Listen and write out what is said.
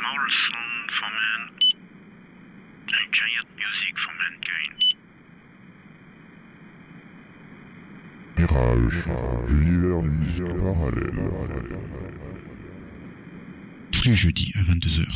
small song for man, a giant music for mankind. Mirage, l'univers du musique parallèle. Tous les jeudis à 22h.